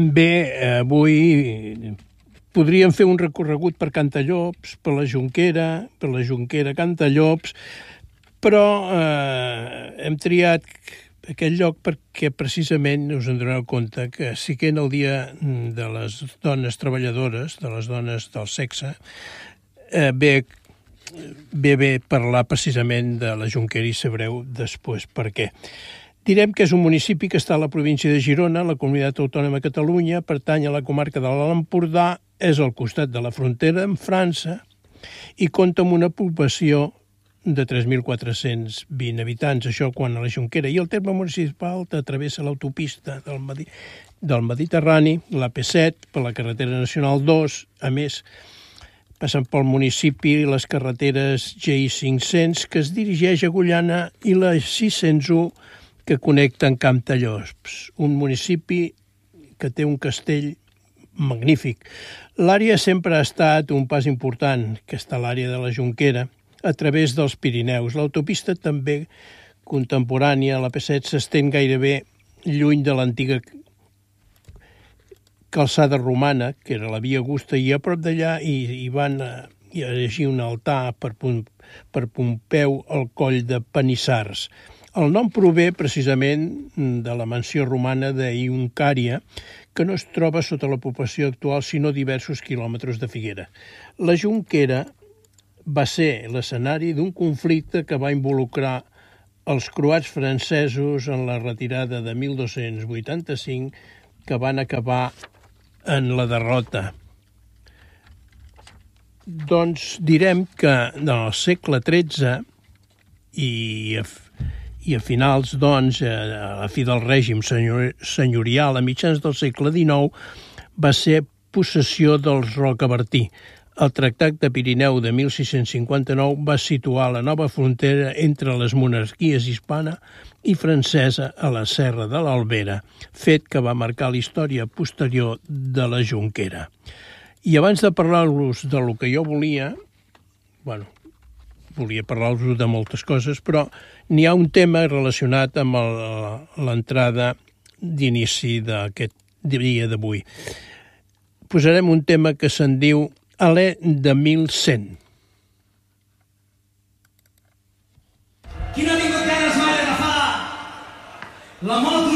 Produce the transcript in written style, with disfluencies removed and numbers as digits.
Bé, avui podríem fer un recorregut per Cantallops, per la Jonquera, Cantallops, però hem triat aquest lloc perquè precisament us en doneu compte que sí que en el dia de les dones treballadores, de les dones del sexe, ve parlar precisament de la Jonquera i sabreu després per què. Direm que és un municipi que està a la província de Girona, la comunitat autònoma de Catalunya, pertany a la comarca de l'Alt Empordà, és al costat de la frontera amb França i compta amb una població de 3.420 habitants. Això quan a la Jonquera i el terme municipal travessa l'autopista del Mediterrani, la P7, per la carretera nacional 2, a més, passen pel municipi les carreteres GI500 que es dirigeix a Agullana i la 601 que connecten Cantallops, un municipi que té un castell magnífic. L'àrea sempre ha estat un pas important, que està a l'àrea de la Jonquera, a través dels Pirineus. L'autopista també contemporània, la P7, s'estén gairebé lluny de l'antiga calçada romana, que era la Via Augusta, i a prop d'allà hi van erigir un altar per Pompeu al coll de Panissars. El nom prové precisament de la mansió romana d'Iuncària, que no es troba sota la població actual, sinó diversos quilòmetres de Figuera. La Jonquera va ser l'escenari d'un conflicte que va involucrar els croats francesos en la retirada de 1285, que van acabar en la derrota. Doncs direm que en el segle XIII i a finals, doncs, a la fi del règim senyorial, a mitjans del segle XIX, va ser possessió dels Rocabertí. El Tractat de Pirineu de 1659 va situar la nova frontera entre les monarquies hispana i francesa a la Serra de l'Albera, fet que va marcar la història posterior de la Jonquera. I abans de parlar-vos de lo que jo volia parlar-vos de moltes coses, però n'hi ha un tema relacionat amb l'entrada d'inici d'aquest dia d'avui. Posarem un tema que se'n diu Alè de 1100. Quina vingut ganes m'ha d'agafar la moto